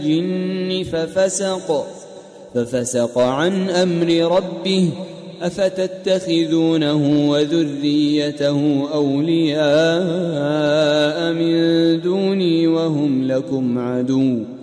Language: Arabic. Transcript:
الجن ففسق عن أمر ربه أفتتخذونه وذريته أولياء من دوني وهم لكم عدو